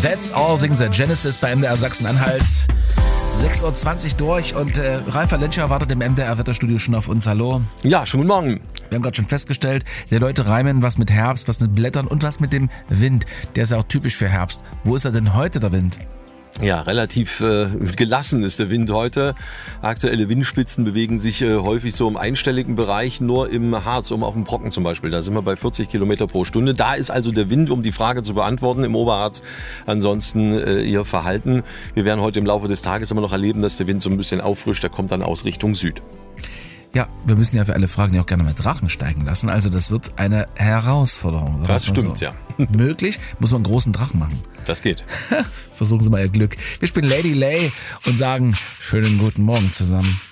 That's All singen sie. Genesis bei MDR Sachsen-Anhalt. 6.20 Uhr durch und Ralf Lenscher wartet im MDR-Wetterstudio schon auf uns. Hallo. Ja, schönen guten Morgen. Wir haben gerade schon festgestellt, die Leute reimen was mit Herbst, was mit Blättern und was mit dem Wind. Der ist ja auch typisch für Herbst. Wo ist er denn heute, der Wind? Ja, relativ gelassen ist der Wind heute. Aktuelle Windspitzen bewegen sich häufig so im einstelligen Bereich, nur im Harz, auf dem Brocken zum Beispiel. Da sind wir bei 40 Kilometer pro Stunde. Da ist also der Wind, um die Frage zu beantworten, im Oberharz. Ansonsten eher verhalten. Wir werden heute im Laufe des Tages immer noch erleben, dass der Wind so ein bisschen auffrischt. Der kommt dann aus Richtung Süd. Ja, wir müssen ja für alle Fragen ja auch gerne mal Drachen steigen lassen. Also das wird eine Herausforderung. Das stimmt, so. Ja. Möglich, muss man einen großen Drachen machen. Das geht. Versuchen Sie mal Ihr Glück. Wir spielen Lady Lay und sagen schönen guten Morgen zusammen.